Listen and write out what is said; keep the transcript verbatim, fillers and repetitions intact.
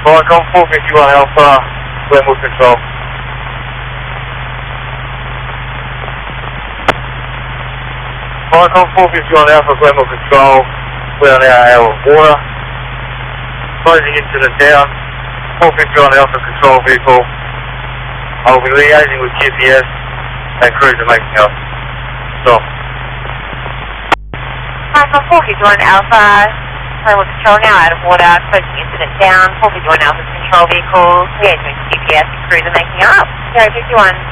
Viacom four fifty-one Alpha, Glenwood Control. Viacom four fifty-one Alpha, Glenwood Control. We're on our hour of water. Closing incident down. four fifty-one Alpha Control Vehicle. I'll be liaising with G P S and cruiser making up. Stop. Viacom four fifty-one Alpha, Glenwood Control now out of water. Closing incident down. four fifty-one Alpha Control Vehicle. Liaising with G P S and cruiser making up. zero fifty-one.